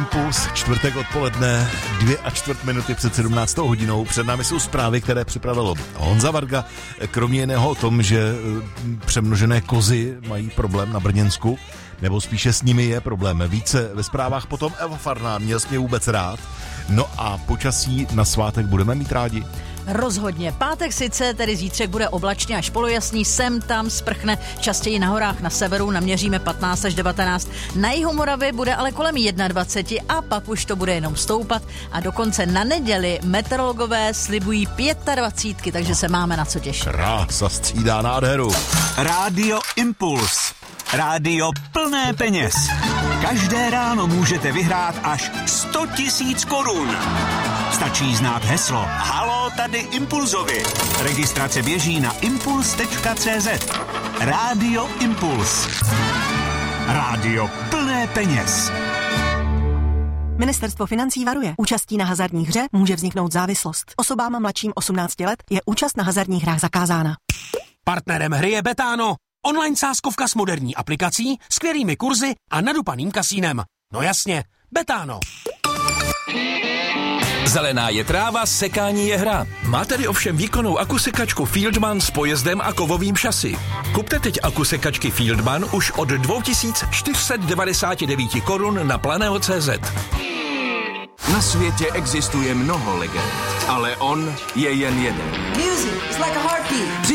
Impuls, čtvrtek odpoledne, 2:15 před 17. hodinou. Před námi jsou zprávy, které připravil Honza Varga. Kromě jiného o tom, že přemnožené kozy mají problém na Brněnsku, nebo spíše s nimi je problém. Více ve zprávách potom Eva Farná, měl jsi mě vůbec rád. No a počasí na svátek budeme mít rádi. Rozhodně. Pátek sice, tedy zítřek bude oblačně až polojasný, sem tam sprchne, častěji na horách na severu naměříme 15 až 19. Na jihu Moravy bude ale kolem 21 a pak už to bude jenom stoupat a dokonce na neděli meteorologové slibují 25, takže se máme na co těšit. Krása střídá nádheru. Rádio Impuls. Rádio plné peněz. Každé ráno můžete vyhrát až 100 000 korun. Stačí znát heslo Haló, tady Impulzovi. Registrace běží na impuls.cz. Rádio Impuls. Rádio plné peněz. Ministerstvo financí varuje. Účastí na hazardní hře může vzniknout závislost. Osobám mladším 18 let je účast na hazardních hrách zakázána. Partnerem hry je Betano. Online sázkovka s moderní aplikací, skvělými kurzy a nadupaným kasínem. No jasně, Betano. Zelená je tráva, sekání je hra. Má tedy ovšem výkonnou akusekačku Fieldman s pojezdem a kovovým šasy. Kupte teď akusekačky Fieldman už od 2499 korun na Planeo.cz. Na světě existuje mnoho legend, ale on je jen jeden. Music is like a heartbeat.